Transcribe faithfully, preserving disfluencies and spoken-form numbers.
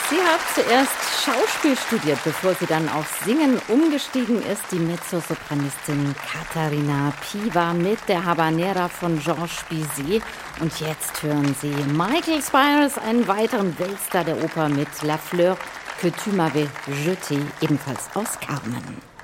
Sie hat zuerst Schauspiel studiert, bevor sie dann aufs Singen umgestiegen ist. Die Mezzosopranistin Caterina Piva mit der Habanera von Georges Bizet. Und jetzt hören Sie Michael Spyres, einen weiteren Weltstar der Oper mit La Fleur que tu m'avais jetée, ebenfalls aus Carmen.